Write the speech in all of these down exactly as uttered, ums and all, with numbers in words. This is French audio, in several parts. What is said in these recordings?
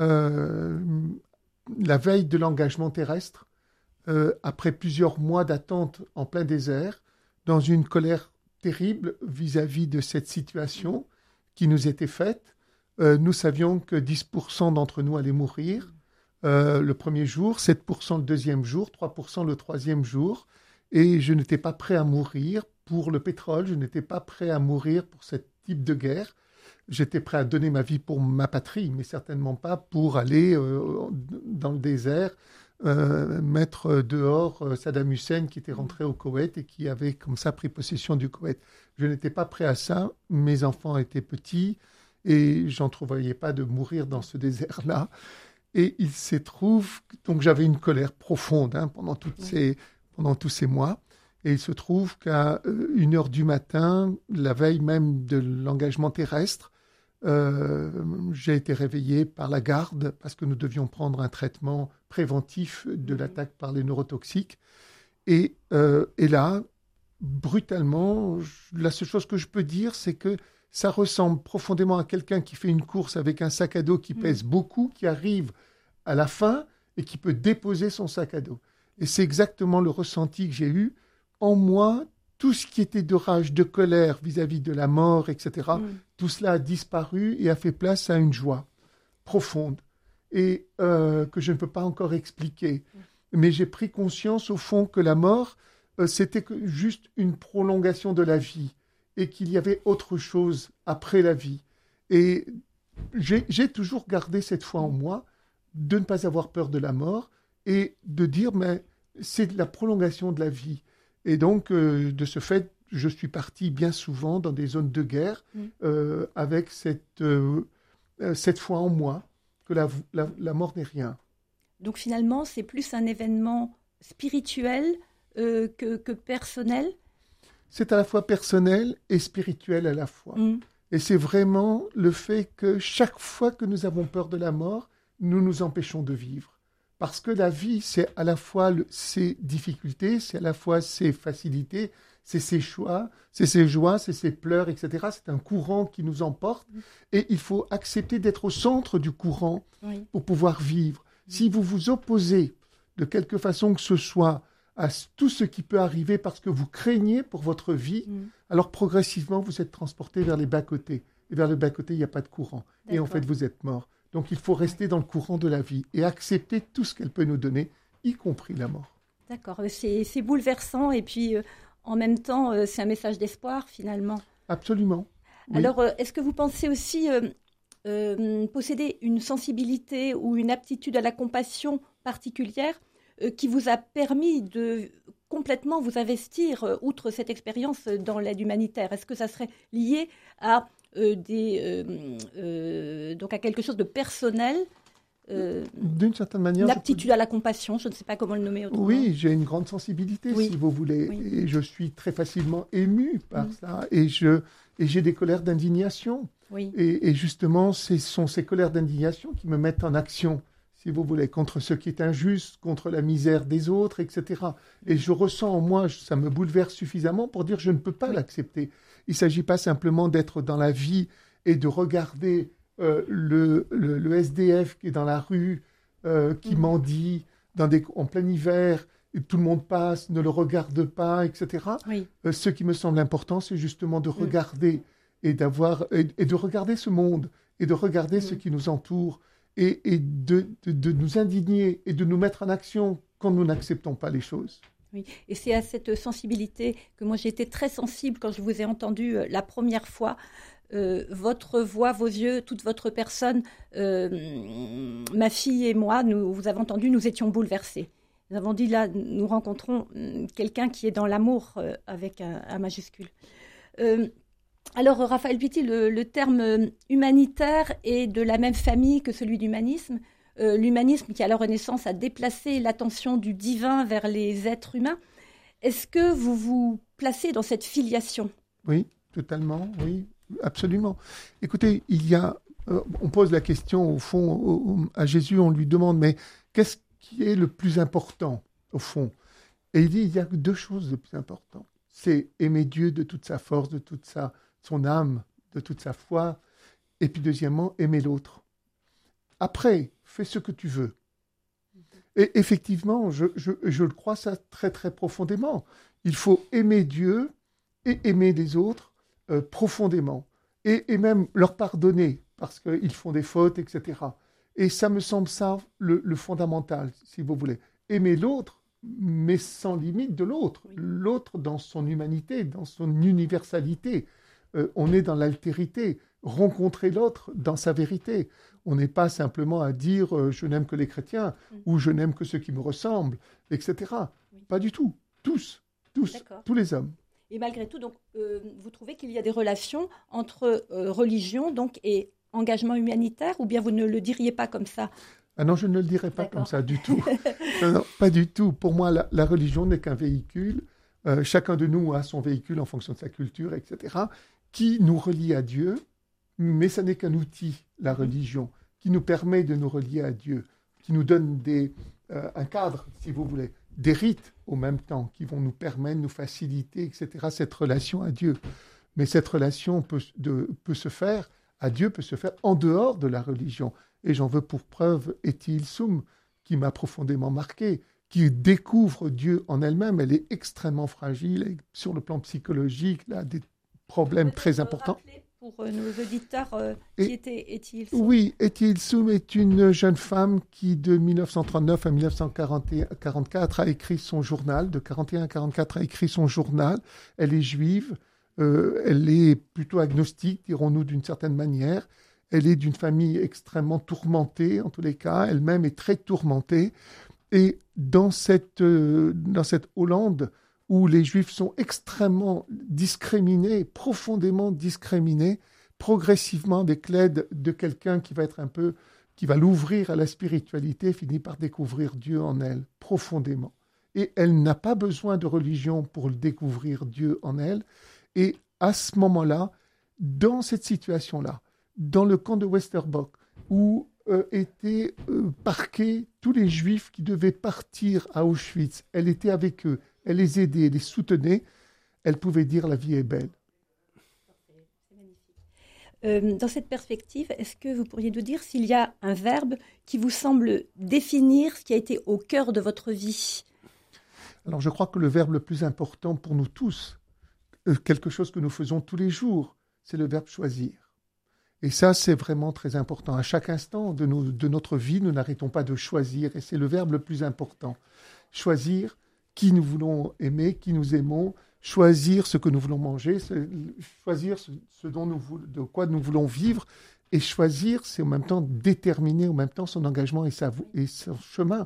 euh, la veille de l'engagement terrestre, euh, après plusieurs mois d'attente en plein désert, dans une colère terrible vis-à-vis de cette situation qui nous était faite. Euh, nous savions que dix pour cent d'entre nous allaient mourir euh, le premier jour, sept pour cent le deuxième jour, trois pour cent le troisième jour. Et je n'étais pas prêt à mourir pour le pétrole, je n'étais pas prêt à mourir pour ce type de guerre. J'étais prêt à donner ma vie pour ma patrie, mais certainement pas pour aller euh, dans le désert, euh, mettre dehors euh, Saddam Hussein qui était rentré au Koweït et qui avait comme ça pris possession du Koweït. Je n'étais pas prêt à ça, mes enfants étaient petits et j'entrevoyais pas de mourir dans ce désert-là. Et il se trouve, donc j'avais une colère profonde hein, pendant, toutes ces, pendant tous ces mois. Et il se trouve qu'à une heure du matin, la veille même de l'engagement terrestre, euh, j'ai été réveillé par la garde parce que nous devions prendre un traitement préventif de l'attaque par les neurotoxiques. Et, euh, et là, brutalement, la seule chose que je peux dire, c'est que ça ressemble profondément à quelqu'un qui fait une course avec un sac à dos qui pèse mmh. beaucoup, qui arrive à la fin et qui peut déposer son sac à dos. Et c'est exactement le ressenti que j'ai eu. En moi, tout ce qui était de rage, de colère vis-à-vis de la mort, et cetera, mmh. tout cela a disparu et a fait place à une joie profonde et euh, que je ne peux pas encore expliquer. Mmh. Mais j'ai pris conscience, au fond, que la mort, euh, c'était que juste une prolongation de la vie et qu'il y avait autre chose après la vie. Et j'ai, j'ai toujours gardé cette foi en moi de ne pas avoir peur de la mort et de dire, mais c'est la prolongation de la vie. Et donc, euh, de ce fait, je suis parti bien souvent dans des zones de guerre mmh. euh, avec cette, euh, cette foi en moi, que la, la, la mort n'est rien. Donc finalement, c'est plus un événement spirituel euh, que, que personnel ? C'est à la fois personnel et spirituel à la fois. Mmh. Et c'est vraiment le fait que chaque fois que nous avons peur de la mort, nous nous empêchons de vivre. Parce que la vie, c'est à la fois le, ses difficultés, c'est à la fois ses facilités, c'est ses choix, c'est ses joies, c'est ses pleurs, et cetera. C'est un courant qui nous emporte. Mmh. Et il faut accepter d'être au centre du courant oui. pour pouvoir vivre. Mmh. Si vous vous opposez de quelque façon que ce soit à tout ce qui peut arriver parce que vous craignez pour votre vie, mmh. alors progressivement, vous êtes transporté vers les bas-côtés. Et vers le bas-côté, il n'y a pas de courant. D'accord. Et en fait, vous êtes mort. Donc, il faut rester dans le courant de la vie et accepter tout ce qu'elle peut nous donner, y compris la mort. D'accord. C'est, c'est bouleversant et puis, euh, en même temps, euh, c'est un message d'espoir, finalement. Absolument. Oui. Alors, euh, est-ce que vous pensez aussi euh, euh, posséder une sensibilité ou une aptitude à la compassion particulière euh, qui vous a permis de complètement vous investir, euh, outre cette expérience, dans l'aide humanitaire ? Est-ce que ça serait lié à... Euh, des, euh, euh, donc à quelque chose de personnel, euh, d'une certaine manière, l'aptitude peux... à la compassion, je ne sais pas comment le nommer autrement. Oui, j'ai une grande sensibilité, oui. si vous voulez, oui. et je suis très facilement ému par mmh. ça, et, je, et j'ai des colères d'indignation, oui. et, et justement, ce sont ces colères d'indignation qui me mettent en action, si vous voulez, contre ce qui est injuste, contre la misère des autres, et cetera. Et je ressens en moi, ça me bouleverse suffisamment pour dire je ne peux pas oui. l'accepter. Il ne s'agit pas simplement d'être dans la vie et de regarder euh, le, le, le S D F qui est dans la rue, euh, qui mmh. mendie dans des, en plein hiver, et tout le monde passe, ne le regarde pas, et cetera. Oui. Euh, ce qui me semble important, c'est justement de regarder mmh. et, d'avoir, et, et de regarder ce monde et de regarder mmh. ce qui nous entoure et, et de, de, de nous indigner et de nous mettre en action quand nous n'acceptons pas les choses. Oui, et c'est à cette sensibilité que moi j'ai été très sensible quand je vous ai entendu euh, la première fois. Euh, votre voix, vos yeux, toute votre personne, euh, ma fille et moi, nous, vous avez entendu, nous étions bouleversés. Nous avons dit là, nous rencontrons quelqu'un qui est dans l'amour euh, avec un, un majuscule. Euh, alors, Raphaël Pitti, le, le terme humanitaire est de la même famille que celui d'humanisme. Euh, l'humanisme qui, à la Renaissance, a déplacé l'attention du divin vers les êtres humains. Est-ce que vous vous placez dans cette filiation ? Oui, totalement, oui, absolument. Écoutez, il y a, euh, on pose la question, au fond, au, à Jésus, on lui demande, mais qu'est-ce qui est le plus important, au fond ? Et il dit, il y a deux choses le plus important. C'est aimer Dieu de toute sa force, de toute sa, son âme, de toute sa foi, et puis deuxièmement, aimer l'autre. après, fais ce que tu veux. Et effectivement, je, je, je le crois ça très très profondément. Il faut aimer Dieu et aimer les autres euh, profondément. Et, et même leur pardonner, parce qu'ils font des fautes, et cetera. Et ça me semble ça le, le fondamental, si vous voulez. Aimer l'autre, mais sans limite de l'autre. Oui. L'autre dans son humanité, dans son universalité. Euh, on est dans l'altérité. Rencontrer l'autre dans sa vérité. On n'est pas simplement à dire euh, « je n'aime que les chrétiens mmh. » ou « je n'aime que ceux qui me ressemblent », et cetera. Oui. Pas du tout. Tous, tous, D'accord. tous les hommes. Et malgré tout, donc, euh, vous trouvez qu'il y a des relations entre euh, religion donc, et engagement humanitaire, ou bien vous ne le diriez pas comme ça? Ah non, je ne le dirais pas D'accord. comme ça du tout. non, non, pas du tout. Pour moi, la, la religion n'est qu'un véhicule. Euh, chacun de nous a son véhicule en fonction de sa culture, et cetera, qui nous relie à Dieu. Mais ce n'est qu'un outil, la religion, qui nous permet de nous relier à Dieu, qui nous donne des, euh, un cadre, si vous voulez, des rites au même temps, qui vont nous permettre, nous faciliter, et cetera, cette relation à Dieu. Mais cette relation peut, de, peut se faire, à Dieu peut se faire en dehors de la religion. Et j'en veux pour preuve Etty Hillesum, qui m'a profondément marqué, qui découvre Dieu en elle-même. Elle est extrêmement fragile, et sur le plan psychologique, elle a des problèmes très importants. Pour nos auditeurs, euh, qui et, était Etty Hillesum? Oui, Etty Hillesum est une jeune femme qui, de dix-neuf cent trente-neuf à dix-neuf cent quarante-quatre, a écrit son journal. De quarante et un à quarante-quatre, a écrit son journal. Elle est juive. Euh, elle est plutôt agnostique, dirons-nous d'une certaine manière. Elle est d'une famille extrêmement tourmentée, en tous les cas. Elle-même est très tourmentée. Et dans cette, euh, dans cette Hollande, où les Juifs sont extrêmement discriminés, profondément discriminés, progressivement, avec l'aide de quelqu'un qui va être un peu, qui va l'ouvrir à la spiritualité, finit par découvrir Dieu en elle, profondément. Et elle n'a pas besoin de religion pour découvrir Dieu en elle. Et à ce moment-là, dans cette situation-là, dans le camp de Westerbork, où euh, étaient euh, parqués tous les Juifs qui devaient partir à Auschwitz, elle était avec eux. Elle les aidait, elle les soutenait. Elle pouvait dire « la vie est belle ». C'est magnifique. Euh, dans cette perspective, est-ce que vous pourriez nous dire s'il y a un verbe qui vous semble définir ce qui a été au cœur de votre vie? Alors, je crois que le verbe le plus important pour nous tous, euh, quelque chose que nous faisons tous les jours, c'est le verbe « choisir ». Et ça, c'est vraiment très important. À chaque instant de, nos, de notre vie, nous n'arrêtons pas de choisir, et c'est le verbe le plus important. Choisir qui nous voulons aimer, qui nous aimons, choisir ce que nous voulons manger, choisir ce, ce dont nous, de quoi nous voulons vivre, et choisir, c'est en même temps déterminer en même temps son engagement et, sa, et son chemin.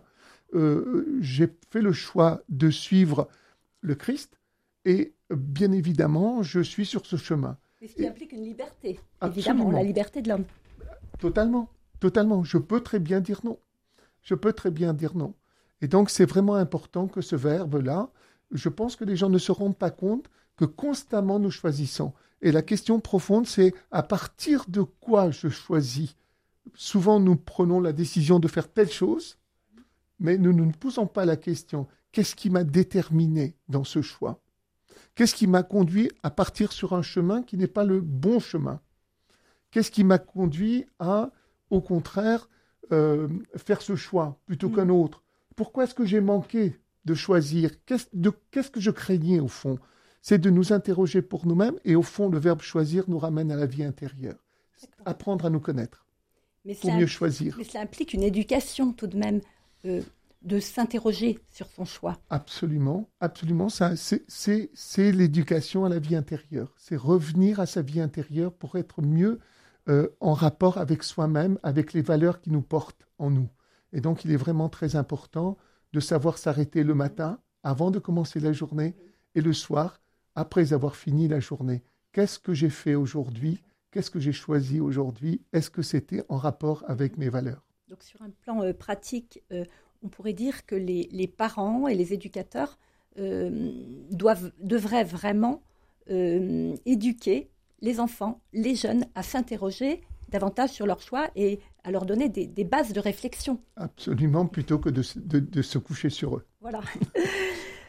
Euh, j'ai fait le choix de suivre le Christ, et bien évidemment, je suis sur ce chemin. Et ce qui et, implique une liberté, absolument. Évidemment, la liberté de l'homme. Totalement, totalement. Je peux très bien dire non. Je peux très bien dire non. Et donc, c'est vraiment important que ce verbe-là, je pense que les gens ne se rendent pas compte que constamment nous choisissons. Et la question profonde, c'est à partir de quoi je choisis? Souvent, nous prenons la décision de faire telle chose, mais nous, nous ne posons pas la question, qu'est-ce qui m'a déterminé dans ce choix? Qu'est-ce qui m'a conduit à partir sur un chemin qui n'est pas le bon chemin? Qu'est-ce qui m'a conduit à, au contraire, euh, faire ce choix plutôt mmh. qu'un autre? Pourquoi est-ce que j'ai manqué de choisir? Qu'est-ce, de, qu'est-ce que je craignais au fond? C'est de nous interroger pour nous-mêmes et au fond, le verbe choisir nous ramène à la vie intérieure. D'accord. Apprendre à nous connaître mais pour mieux impl- choisir. Mais cela implique une éducation tout de même, euh, de s'interroger sur son choix. Absolument, absolument. Ça, c'est, c'est, c'est l'éducation à la vie intérieure. C'est revenir à sa vie intérieure pour être mieux euh, en rapport avec soi-même, avec les valeurs qui nous portent en nous. Et donc, il est vraiment très important de savoir s'arrêter le matin, avant de commencer la journée, et le soir, après avoir fini la journée. Qu'est-ce que j'ai fait aujourd'hui? Qu'est-ce que j'ai choisi aujourd'hui? Est-ce que c'était en rapport avec mes valeurs? Donc, sur un plan euh, pratique, euh, on pourrait dire que les, les parents et les éducateurs euh, doivent, devraient vraiment euh, éduquer les enfants, les jeunes, à s'interroger davantage sur leurs choix et à leur donner des, des bases de réflexion. Absolument, plutôt que de, de, de se coucher sur eux. Voilà.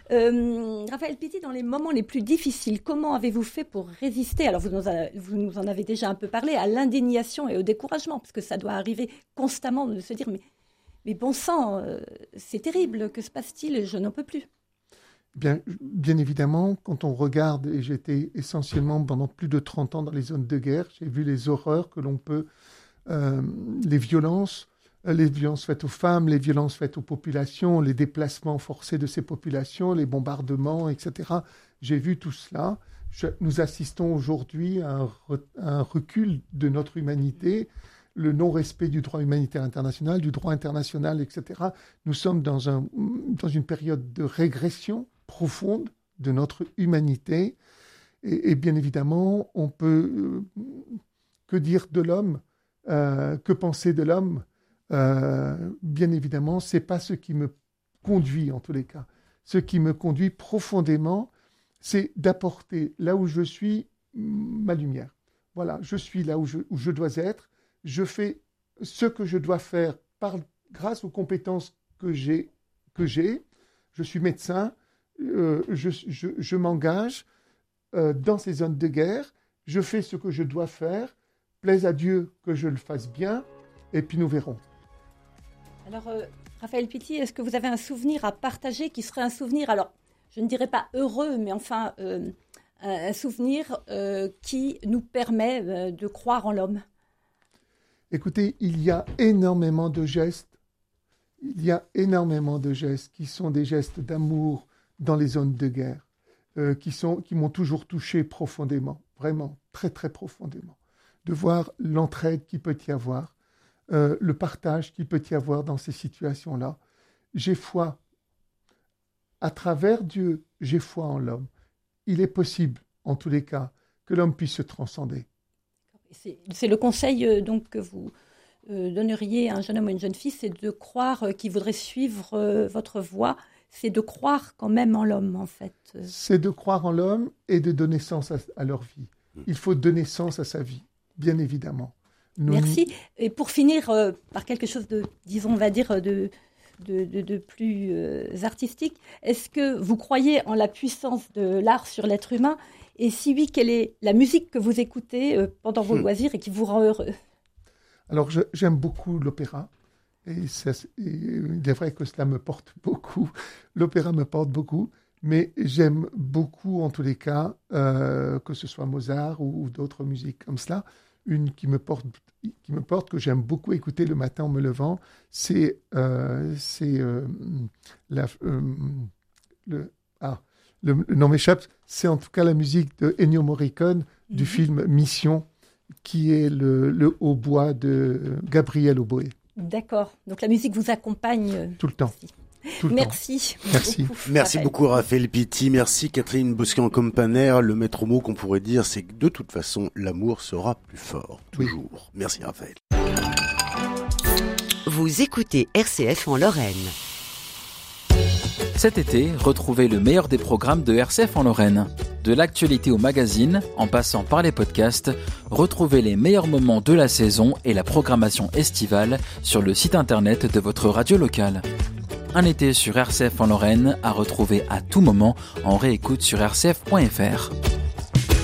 Euh, Raphaël Pitti, dans les moments les plus difficiles, comment avez-vous fait pour résister? Alors, vous nous, a, vous nous en avez déjà un peu parlé, à l'indignation et au découragement, parce que ça doit arriver constamment de se dire, mais, mais bon sang, euh, c'est terrible, que se passe-t-il? Je n'en peux plus. Bien, bien évidemment, quand on regarde, et j'étais essentiellement pendant plus de trente ans dans les zones de guerre, j'ai vu les horreurs que l'on peut, euh, les violences, les violences faites aux femmes, les violences faites aux populations, les déplacements forcés de ces populations, les bombardements, et cetera. J'ai vu tout cela. Je, nous assistons aujourd'hui à un, re, à un recul de notre humanité, le non-respect du droit humanitaire international, du droit international, et cetera. Nous sommes dans, un, dans une période de régression profonde de notre humanité. Et, et bien évidemment, on peut... Euh, que dire de l'homme euh, Que penser de l'homme euh, Bien évidemment, ce n'est pas ce qui me conduit, en tous les cas. Ce qui me conduit profondément, c'est d'apporter là où je suis ma lumière. Voilà, je suis là où je, où je dois être. Je fais ce que je dois faire par, grâce aux compétences que j'ai. Que j'ai. Je suis médecin. Euh, je, je, je m'engage euh, dans ces zones de guerre, je fais ce que je dois faire, plaise à Dieu que je le fasse bien, et puis nous verrons. Alors, euh, Raphaël Pitti, est-ce que vous avez un souvenir à partager qui serait un souvenir, alors, je ne dirais pas heureux, mais enfin, euh, un souvenir euh, qui nous permet euh, de croire en l'homme? Écoutez, il y a énormément de gestes, il y a énormément de gestes qui sont des gestes d'amour, dans les zones de guerre, euh, qui, sont, qui m'ont toujours touché profondément, vraiment, très très profondément. De voir l'entraide qu'il peut y avoir, euh, le partage qu'il peut y avoir dans ces situations-là. J'ai foi. À travers Dieu, j'ai foi en l'homme. Il est possible, en tous les cas, que l'homme puisse se transcender. C'est, c'est le conseil euh, donc, que vous euh, donneriez à un jeune homme ou une jeune fille, c'est de croire euh, qu'il voudrait suivre euh, votre voie. C'est de croire quand même en l'homme, en fait. C'est de croire en l'homme et de donner sens à, à leur vie. Il faut donner sens à sa vie, bien évidemment. Nous... Merci. Et pour finir euh, par quelque chose de, disons, on va dire, de, de, de, de plus euh, artistique, est-ce que vous croyez en la puissance de l'art sur l'être humain? Et si oui, quelle est la musique que vous écoutez euh, pendant vos mmh. loisirs et qui vous rend heureux? Alors, je, j'aime beaucoup l'opéra. Et, ça, et il est vrai que cela me porte beaucoup. L'opéra me porte beaucoup, mais j'aime beaucoup, en tous les cas, euh, que ce soit Mozart ou, ou d'autres musiques comme cela. Une qui me porte, qui me porte que j'aime beaucoup écouter le matin en me levant, c'est, euh, c'est euh, la, euh, le, ah, le, le nom m'échappe, c'est en tout cas la musique de Ennio Morricone mm-hmm. du film Mission, qui est le, le hautbois de Gabriel Oboe. D'accord. Donc la musique vous accompagne tout le temps. Tout le Merci. Temps. Merci. Beaucoup, Merci beaucoup Raphaël Pitti. Merci Catherine Bosquet-Companer. Le maître mot qu'on pourrait dire, c'est que de toute façon, l'amour sera plus fort. Toujours. Oui. Merci Raphaël. Vous écoutez R C F en Lorraine. Cet été, retrouvez le meilleur des programmes de R C F en Lorraine. De l'actualité au magazine, en passant par les podcasts, retrouvez les meilleurs moments de la saison et la programmation estivale sur le site internet de votre radio locale. Un été sur R C F en Lorraine à retrouver à tout moment en réécoute sur r c f point f r.